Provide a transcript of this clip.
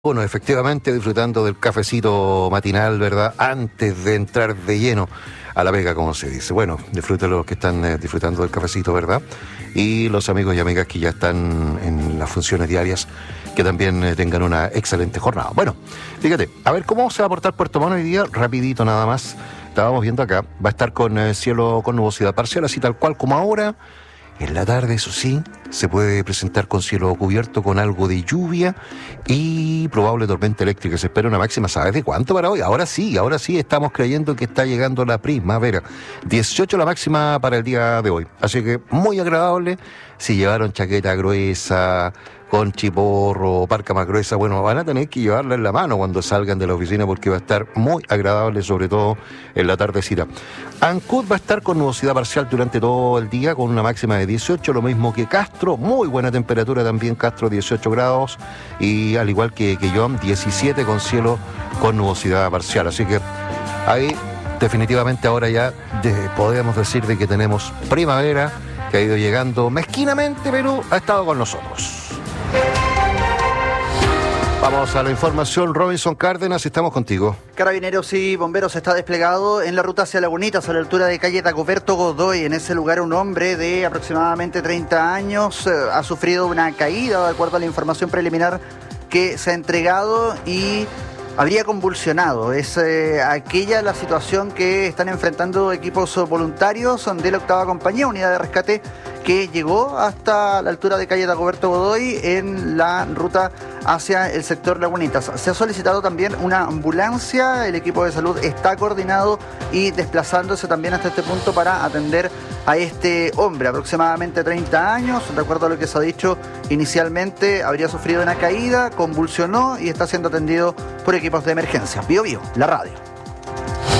Bueno, efectivamente disfrutando del cafecito matinal, ¿verdad? Antes de entrar de lleno a la vega, como se dice. Bueno, disfruten los que están disfrutando del cafecito, ¿verdad? Y los amigos y amigas que ya están en las funciones diarias, que también tengan una excelente jornada. Bueno, fíjate, a ver cómo se va a portar Puerto Montt hoy día, rapidito nada más. Estábamos viendo acá, va a estar con cielo con nubosidad parcial, así tal cual como ahora. En la tarde, eso sí, se puede presentar con cielo cubierto, con algo de lluvia y probable tormenta eléctrica. Se espera una máxima, ¿sabes de cuánto para hoy? Ahora sí, estamos creyendo que está llegando la primavera. 18 la máxima para el día de hoy. Así que muy agradable. Si llevaron chaqueta gruesa, con chiporro, parca más gruesa, bueno, van a tener que llevarla en la mano cuando salgan de la oficina porque va a estar muy agradable, sobre todo en la tardecita. Ancud va a estar con nubosidad parcial durante todo el día, con una máxima de 18, lo mismo que Castro, muy buena temperatura también Castro, 18 grados, y al igual que Quellón, 17 con cielo con nubosidad parcial. Así que ahí definitivamente ahora ya podemos decir de que tenemos primavera, que ha ido llegando mezquinamente, pero ha estado con nosotros. Vamos a la información, Robinson Cárdenas, estamos contigo. Carabineros y bomberos está desplegado en la ruta hacia Lagunitas, a la altura de calle Dagoberto Godoy. En ese lugar un hombre de aproximadamente 30 años ha sufrido una caída, de acuerdo a la información preliminar que se ha entregado, y habría convulsionado. Es aquella la situación que están enfrentando equipos voluntarios de la 8ª Compañía, unidad de rescate, que llegó hasta la altura de calle Dagoberto Godoy en la ruta hacia el sector Lagunitas. Se ha solicitado también una ambulancia, el equipo de salud está coordinado y desplazándose también hasta este punto para atender a este hombre, aproximadamente 30 años, de acuerdo a lo que se ha dicho inicialmente, habría sufrido una caída, convulsionó y está siendo atendido por equipos de emergencia. Bio, la radio.